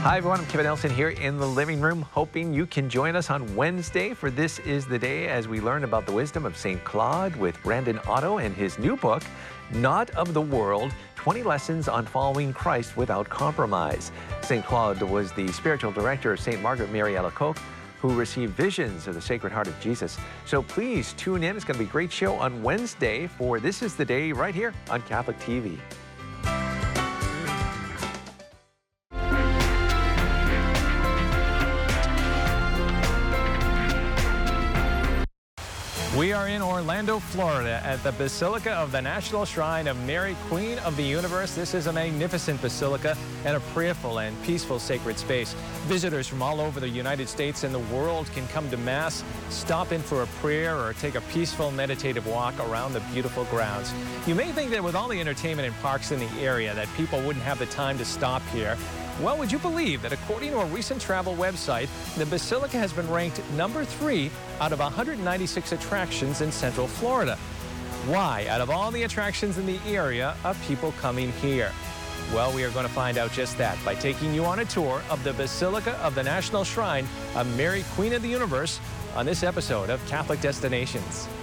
Hi everyone, I'm Kevin Nelson here in the living room, hoping you can join us on Wednesday for This Is the Day as we learn about the wisdom of St. Claude with Brandon Otto and his new book, Not of the World, 20 Lessons on Following Christ Without Compromise. St. Claude was the spiritual director of St. Margaret Mary Alacoque, who received visions of the Sacred Heart of Jesus. So please tune in. It's going to be a great show on Wednesday for This Is the Day right here on Catholic TV. We are in Orlando, Florida at the Basilica of the National Shrine of Mary, Queen of the Universe. This is a magnificent basilica and a prayerful and peaceful sacred space. Visitors from all over the United States and the world can come to Mass, stop in for a prayer, or take a peaceful meditative walk around the beautiful grounds. You may think that with all the entertainment and parks in the area that people wouldn't have the time to stop here. Well, would you believe that according to a recent travel website, the Basilica has been ranked number 3 out of 196 attractions in Central Florida? Why, out of all the attractions in the area, are people coming here? Well, we are going to find out just that by taking you on a tour of the Basilica of the National Shrine of Mary, Queen of the Universe on this episode of Catholic Destinations.